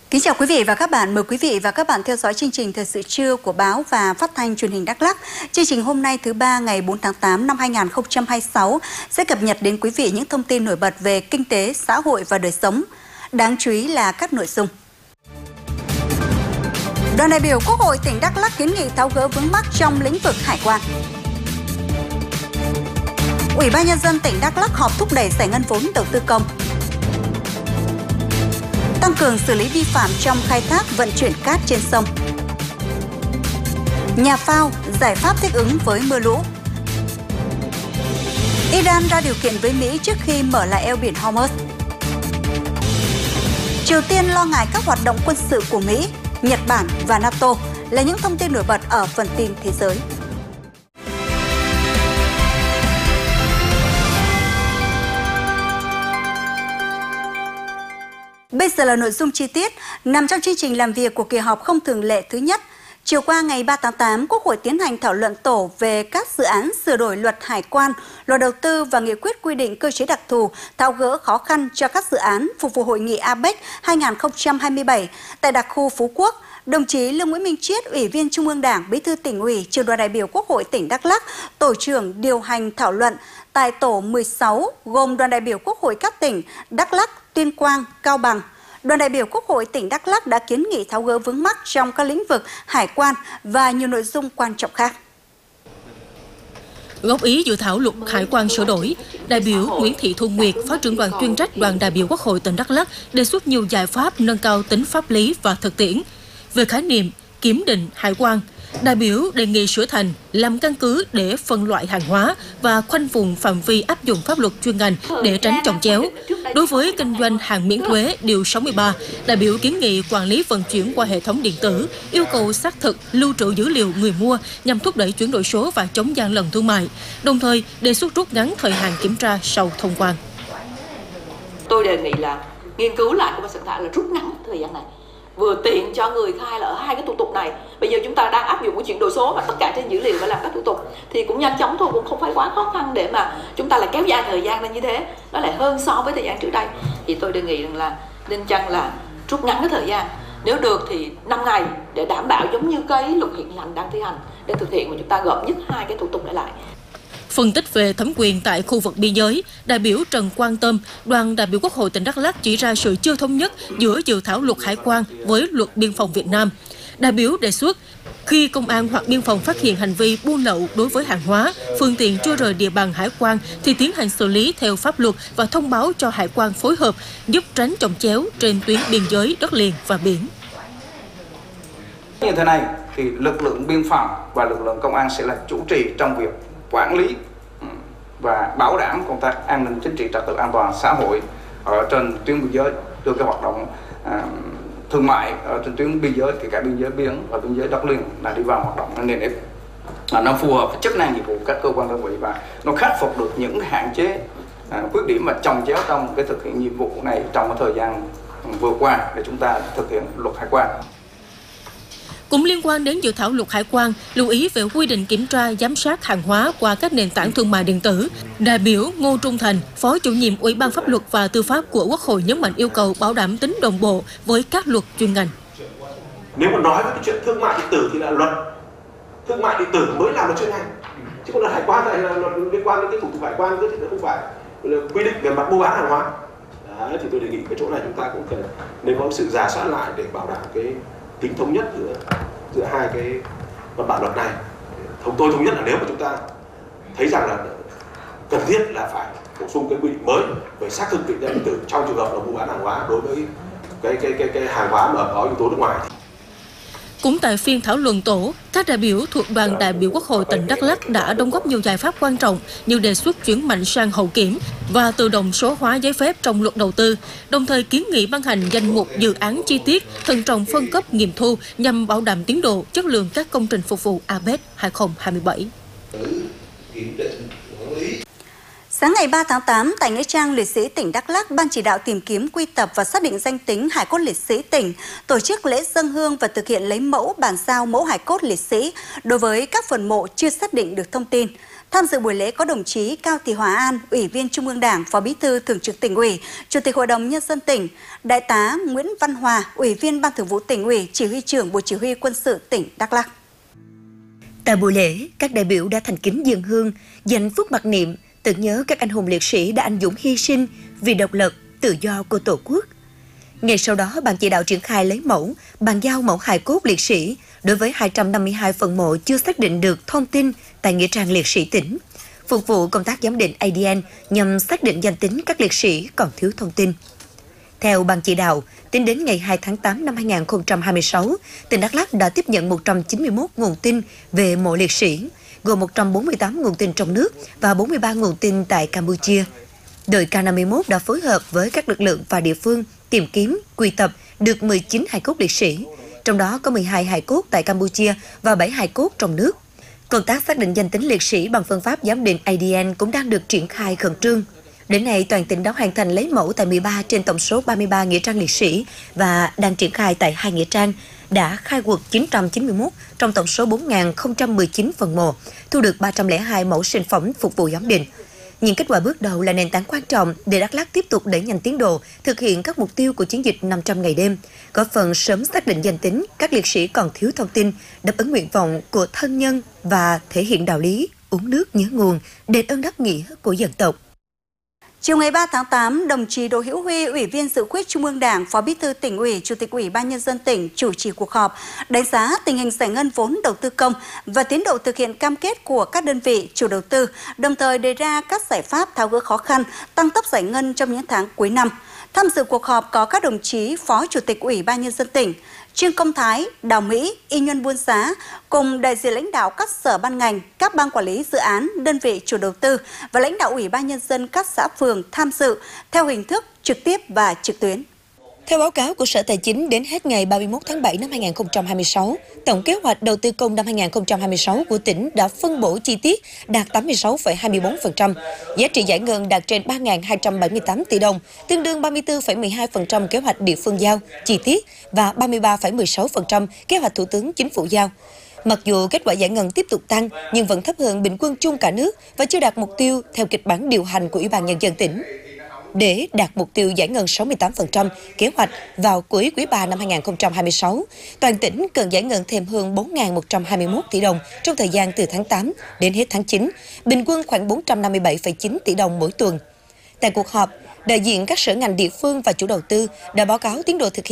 Kính chào quý vị và các bạn. Mời quý vị và các bạn theo dõi chương trình Thời sự trưa của báo và phát thanh truyền hình Đắk Lắk. Chương trình hôm nay thứ ba ngày 4 tháng 8 năm 2026 sẽ cập nhật đến quý vị những thông tin nổi bật về kinh tế, xã hội và đời sống. Đáng chú ý là các nội dung. Đoàn đại biểu Quốc hội tỉnh Đắk Lắk kiến nghị tháo gỡ vướng mắc trong lĩnh vực hải quan. Ủy ban nhân dân tỉnh Đắk Lắk họp thúc đẩy giải ngân vốn đầu tư công. Tăng cường xử lý vi phạm trong khai thác vận chuyển cát trên sông. Nhà phao, giải pháp thích ứng với mưa lũ. Iran ra điều kiện với Mỹ trước khi mở lại eo biển Hormuz. Triều Tiên lo ngại các hoạt động quân sự của Mỹ, Nhật Bản và NATO là những thông tin nổi bật ở phần tin thế giới. Bây giờ là nội dung chi tiết, nằm trong chương trình làm việc của kỳ họp không thường lệ thứ nhất. Chiều qua ngày 3 tháng 8, Quốc hội tiến hành thảo luận tổ về các dự án sửa đổi luật hải quan, luật đầu tư và nghị quyết quy định cơ chế đặc thù tháo gỡ khó khăn cho các dự án phục vụ hội nghị APEC 2027 tại đặc khu Phú Quốc. Đồng chí Lương Nguyễn Minh Chiết, Ủy viên Trung ương Đảng, Bí thư Tỉnh ủy, Trưởng đoàn đại biểu Quốc hội tỉnh Đắk Lắk, tổ trưởng điều hành thảo luận tại tổ 16 gồm đoàn đại biểu Quốc hội các tỉnh Đắk Lắk, Tuyên Quang, Cao Bằng. Đoàn đại biểu Quốc hội tỉnh Đắk Lắk đã kiến nghị tháo gỡ vướng mắc trong các lĩnh vực hải quan và nhiều nội dung quan trọng khác. Góp ý dự thảo luật hải quan sửa đổi, đại biểu Nguyễn Thị Thu Nguyệt, Phó trưởng đoàn chuyên trách đoàn đại biểu Quốc hội tỉnh Đắk Lắk đề xuất nhiều giải pháp nâng cao tính pháp lý và thực tiễn. Về khái niệm kiểm định hải quan, đại biểu đề nghị sửa thành làm căn cứ để phân loại hàng hóa và khoanh vùng phạm vi áp dụng pháp luật chuyên ngành để tránh chồng chéo. Đối với kinh doanh hàng miễn thuế, điều 63, đại biểu kiến nghị quản lý vận chuyển qua hệ thống điện tử, yêu cầu xác thực lưu trữ dữ liệu người mua nhằm thúc đẩy chuyển đổi số và chống gian lận thương mại, đồng thời đề xuất rút ngắn thời hạn kiểm tra sau thông quan. Tôi đề nghị là nghiên cứu lại của ban soạn thảo là rút ngắn thời gian này, vừa tiện cho người khai là ở hai cái thủ tục này. Bây giờ chúng ta đang áp dụng cái chuyển đổi số và tất cả trên dữ liệu phải làm các thủ tục thì cũng nhanh chóng thôi, cũng không phải quá khó khăn để mà chúng ta lại kéo dài thời gian lên như thế, nó lại hơn so với thời gian trước đây. Thì tôi đề nghị rằng là nên chăng là rút ngắn cái thời gian, nếu được thì 5 ngày để đảm bảo giống như cái luật hiện hành đang thi hành để thực hiện mà chúng ta gộp nhất hai cái thủ tục lại. Phân tích về thẩm quyền tại khu vực biên giới, đại biểu Trần Quang Tâm, đoàn đại biểu Quốc hội tỉnh Đắk Lắk chỉ ra sự chưa thống nhất giữa dự thảo luật hải quan với luật biên phòng Việt Nam. Đại biểu đề xuất khi công an hoặc biên phòng phát hiện hành vi buôn lậu đối với hàng hóa, phương tiện chưa rời địa bàn hải quan thì tiến hành xử lý theo pháp luật và thông báo cho hải quan phối hợp, giúp tránh chồng chéo trên tuyến biên giới đất liền và biển. Như thế này thì lực lượng biên phòng và lực lượng công an sẽ là chủ trì trong việc quản lý và bảo đảm công tác an ninh chính trị, trật tự an toàn xã hội ở trên tuyến biên giới, đưa cái hoạt động thương mại ở trên tuyến biên giới, kể cả biên giới biển và biên giới đất liền là đi vào hoạt động nền ép, nó phù hợp với chức năng nhiệm vụ các cơ quan đơn vị và nó khắc phục được những hạn chế khuyết điểm mà chồng chéo trong cái thực hiện nhiệm vụ này trong cái thời gian vừa qua để chúng ta thực hiện luật hải quan. Cũng liên quan đến dự thảo luật hải quan, lưu ý về quy định kiểm tra giám sát hàng hóa qua các nền tảng thương mại điện tử, đại biểu Ngô Trung Thành, Phó chủ nhiệm Ủy ban Pháp luật và Tư pháp của Quốc hội nhấn mạnh yêu cầu bảo đảm tính đồng bộ với các luật chuyên ngành. Nếu mà nói về cái chuyện thương mại điện tử thì là luật thương mại điện tử mới là luật chuyên ngành, chứ còn luật hải quan này là luật liên quan đến cái thủ tục hải quan thì không phải quy định về mặt mua bán hàng hóa. Đấy, thì tôi đề nghị cái chỗ này chúng ta cũng cần nên có sự rà soát lại để bảo đảm cái tính thống nhất giữa hai cái văn bản luật này. Tôi thống nhất là nếu mà chúng ta thấy rằng là cần thiết là phải bổ sung cái quy định mới về xác thực định danh điện tử trong trường hợp là mua bán hàng hóa đối với cái hàng hóa mà có yếu tố nước ngoài. Cũng tại phiên thảo luận tổ, các đại biểu thuộc đoàn đại biểu Quốc hội tỉnh Đắk Lắk đã đóng góp nhiều giải pháp quan trọng như đề xuất chuyển mạnh sang hậu kiểm và tự động số hóa giấy phép trong luật đầu tư, đồng thời kiến nghị ban hành danh mục dự án chi tiết, thận trọng phân cấp nghiệm thu nhằm bảo đảm tiến độ, chất lượng các công trình phục vụ APEC 2027. Sáng ngày 3 tháng 8, tại Nghĩa trang liệt sĩ tỉnh Đắk Lắk, Ban chỉ đạo tìm kiếm, quy tập và xác định danh tính hài cốt liệt sĩ tỉnh tổ chức lễ dâng hương và thực hiện lấy mẫu bàn giao mẫu hài cốt liệt sĩ đối với các phần mộ chưa xác định được thông tin. Tham dự buổi lễ có đồng chí Cao Thị Hòa An, Ủy viên Trung ương Đảng, Phó Bí thư Thường trực Tỉnh ủy, Chủ tịch Hội đồng Nhân dân tỉnh, Đại tá Nguyễn Văn Hòa, Ủy viên Ban Thường vụ Tỉnh ủy, Chỉ huy trưởng Bộ Chỉ huy Quân sự tỉnh Đắk Lắk. Tại buổi lễ, các đại biểu đã thành kính dâng hương, dành phút mặc niệm, tưởng nhớ các anh hùng liệt sĩ đã anh dũng hy sinh vì độc lập, tự do của Tổ quốc. Ngay sau đó, Ban chỉ đạo triển khai lấy mẫu, bàn giao mẫu hài cốt liệt sĩ đối với 252 phần mộ chưa xác định được thông tin tại Nghĩa trang liệt sĩ tỉnh, phục vụ công tác giám định ADN nhằm xác định danh tính các liệt sĩ còn thiếu thông tin. Theo Ban chỉ đạo, tính đến ngày 2 tháng 8 năm 2026, tỉnh Đắk Lắk đã tiếp nhận 191 nguồn tin về mộ liệt sĩ, gồm 148 nguồn tin trong nước và 43 nguồn tin tại Campuchia. Đội K51 đã phối hợp với các lực lượng và địa phương tìm kiếm, quy tập được 19 hài cốt liệt sĩ, trong đó có 12 hài cốt tại Campuchia và 7 hài cốt trong nước. Công tác xác định danh tính liệt sĩ bằng phương pháp giám định ADN cũng đang được triển khai khẩn trương. Đến nay, toàn tỉnh đã hoàn thành lấy mẫu tại 13 trên tổng số 33 nghĩa trang liệt sĩ và đang triển khai tại 2 nghĩa trang, đã khai quật 991 trong tổng số 4.019 phần mộ, thu được 302 mẫu sinh phẩm phục vụ giám định. Những kết quả bước đầu là nền tảng quan trọng để Đắk Lắk tiếp tục đẩy nhanh tiến độ, thực hiện các mục tiêu của chiến dịch 500 ngày đêm, góp phần sớm xác định danh tính các liệt sĩ còn thiếu thông tin, đáp ứng nguyện vọng của thân nhân và thể hiện đạo lý uống nước nhớ nguồn, đền ơn đáp nghĩa của dân tộc. Chiều ngày 3 tháng 8, đồng chí Đỗ Hữu Huy, Ủy viên Dự khuyết Trung ương Đảng, Phó Bí thư Tỉnh ủy, Chủ tịch Ủy ban Nhân dân tỉnh chủ trì cuộc họp, đánh giá tình hình giải ngân vốn đầu tư công và tiến độ thực hiện cam kết của các đơn vị chủ đầu tư, đồng thời đề ra các giải pháp tháo gỡ khó khăn, tăng tốc giải ngân trong những tháng cuối năm. Tham dự cuộc họp có các đồng chí Phó Chủ tịch Ủy ban Nhân dân tỉnh, Trương Công Thái, Đào Mỹ, Y Nhuân Buôn Giá, cùng đại diện lãnh đạo các sở ban ngành, các ban quản lý dự án, đơn vị chủ đầu tư và lãnh đạo Ủy ban Nhân dân các xã phường tham dự theo hình thức trực tiếp và trực tuyến. Theo báo cáo của Sở Tài chính, đến hết ngày 31 tháng 7 năm 2026, tổng kế hoạch đầu tư công năm 2026 của tỉnh đã phân bổ chi tiết đạt 86,24%, giá trị giải ngân đạt trên 3.278 tỷ đồng, tương đương 34,12% kế hoạch địa phương giao, chi tiết và 33,16% kế hoạch Thủ tướng Chính phủ giao. Mặc dù kết quả giải ngân tiếp tục tăng, nhưng vẫn thấp hơn bình quân chung cả nước và chưa đạt mục tiêu theo kịch bản điều hành của Ủy ban Nhân dân tỉnh. Để đạt mục tiêu giải ngân 68% kế hoạch vào cuối quý 3 năm 2026, toàn tỉnh cần giải ngân thêm hơn 4.121 tỷ đồng trong thời gian từ tháng 8 đến hết tháng 9, bình quân khoảng 457,9 tỷ đồng mỗi tuần. Tại cuộc họp, đại diện các sở ngành địa phương và chủ đầu tư đã báo cáo tiến độ thực hiện